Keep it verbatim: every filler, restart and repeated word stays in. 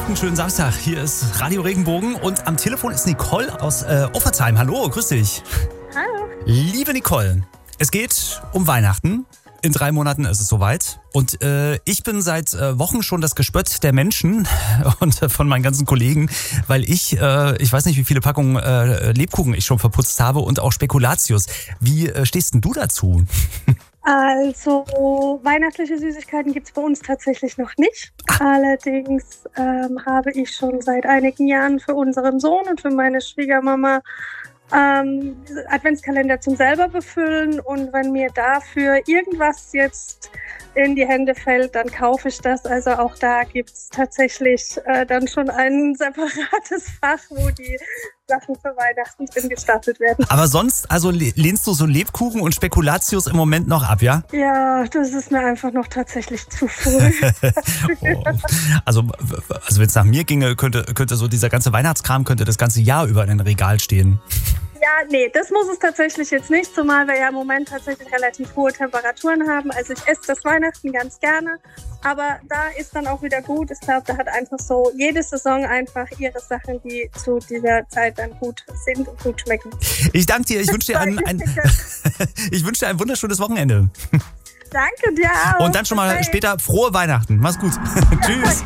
Weihnachten, schönen Samstag. Hier ist Radio Regenbogen und am Telefon ist Nicole aus äh, Offertsheim. Hallo, grüß dich. Hallo. Liebe Nicole, es geht um Weihnachten. In drei Monaten ist es soweit. Und äh, ich bin seit äh, Wochen schon das Gespött der Menschen und äh, von meinen ganzen Kollegen, weil ich, äh, ich weiß nicht, wie viele Packungen äh, Lebkuchen ich schon verputzt habe und auch Spekulatius. Wie äh, stehst denn du dazu? Also weihnachtliche Süßigkeiten gibt es bei uns tatsächlich noch nicht. Allerdings ähm, habe ich schon seit einigen Jahren für unseren Sohn und für meine Schwiegermama ähm, Adventskalender zum selber befüllen. Und wenn mir dafür irgendwas jetzt in die Hände fällt, dann kaufe ich das. Also auch da gibt es tatsächlich äh, dann schon ein separates Fach, wo die Sachen für Weihnachten drin gestapelt werden. Aber sonst, also lehnst du so Lebkuchen und Spekulatius im Moment noch ab, ja? Ja, das ist mir einfach noch tatsächlich zu früh. oh. Also, also wenn es nach mir ginge, könnte, könnte so dieser ganze Weihnachtskram könnte das ganze Jahr über in einem Regal stehen. Ja, nee, das muss es tatsächlich jetzt nicht, zumal wir ja im Moment tatsächlich relativ hohe Temperaturen haben. Also ich esse das Weihnachten ganz gerne, aber da ist dann auch wieder gut. Ich glaube, da hat einfach so jede Saison einfach ihre Sachen, die zu dieser Zeit dann gut sind und gut schmecken. Ich danke dir, ich wünsche dir ein, ein, ich wünsche dir ein wunderschönes Wochenende. Danke dir auch. Und dann schon mal später frohe Weihnachten. Mach's gut. Tschüss.